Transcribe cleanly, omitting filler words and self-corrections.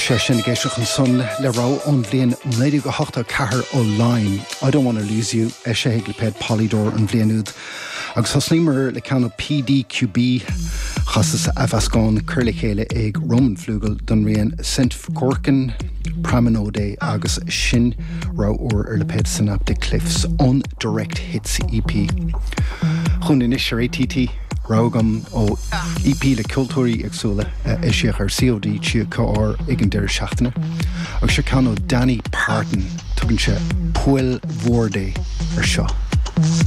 Sin géisioach an son le rá ón bblion 1984 online. I don't want to lose you sé le ped Polydor an bblianúd. Agus thosnímar le ceanna PDQB chasas a bhascáin curla chéile ag Roman Flugel don rion St. Gorkin Promenade agus sin rá or le ped Synaptic Cliffs on Direct Hits EP. Chun in isir ATT Rágam ó EP le cultúirí agsúla isiach ar COD tí CR ag an deir seachtainna. Agus se ceann ó Danny Parton tugann se Puel Vorde ar seo.